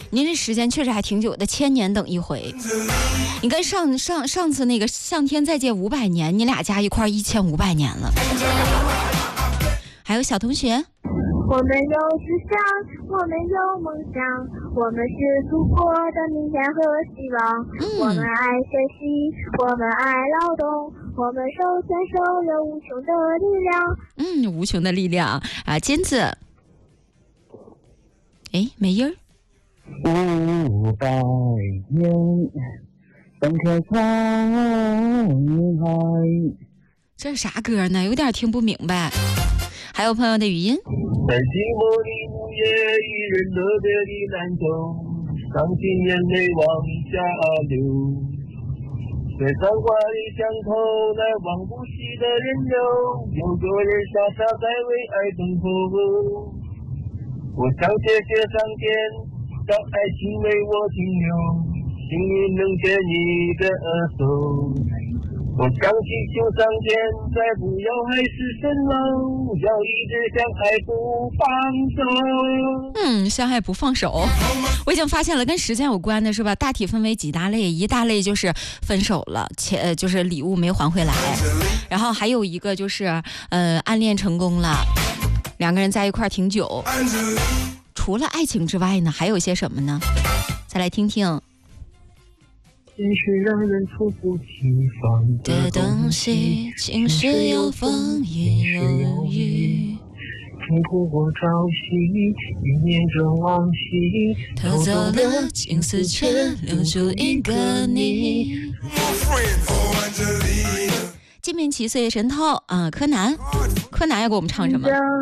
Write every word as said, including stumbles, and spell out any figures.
您这时间确实还挺久的，千年等一回。你跟上上上次那个向天再借五百年，你俩加一块一千五百年了。还有小同学， 我们有志向，我们有梦想，我们是祖国的明天和希望。嗯、我们爱学习，我们爱劳动，我们手牵手有无穷的力量。 嗯，无穷的力量啊，金子。哎，没音儿。 五百年，分开沧海。 这是啥歌呢？有点听不明白。还有朋友的语音。 在寂寞的午夜，一人特别的难受，伤心眼泪往下流。在繁华的巷口，来往不息的人流，有个人傻傻在为爱等候。我想谢谢上天，让爱情为我停留，幸运能牵你的手。我想祈求上天，再不要海市蜃楼，要一直相爱不放手。 嗯，相爱不放手。我已经发现了，跟时间有关的是吧？大体分为几大类，一大类就是分手了，且就是礼物没还回来，然后还有一个就是呃暗恋成功了，两个人在一块儿挺久。除了爱情之外呢，还有些什么呢？再来听听。 情绪让人猝不及防的东西， 情绪有风也有雨， 痛苦或朝夕，一念中往昔， 偷走了青丝却留住一个你。金明奇岁月神偷啊、呃，柯南，柯南要给我们唱什么？